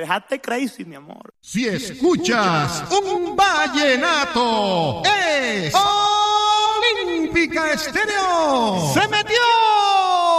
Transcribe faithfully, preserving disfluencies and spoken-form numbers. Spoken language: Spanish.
dejaste crazy, mi amor. Si escuchas un vallenato, es Olímpica Estéreo. ¡Se metió!